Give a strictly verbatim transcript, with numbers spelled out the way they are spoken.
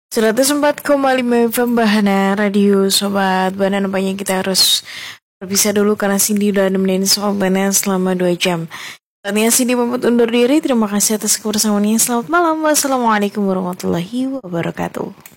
seratus empat koma lima F M Bahana Radio Sobat Bana. Nampaknya kita harus berpisah dulu karena Cindy udah nemenin Sobat Bana selama dua jam. Saatnya Cindy pamit undur diri. Terima kasih atas kebersamaannya. Selamat malam. Wassalamualaikum warahmatullahi wabarakatuh.